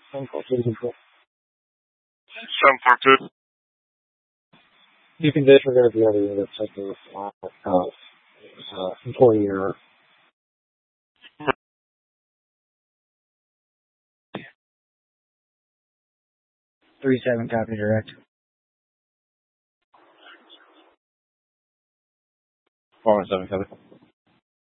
742. 742. You can disregard the other units such as employee error. 37 copy direct. 417 copy.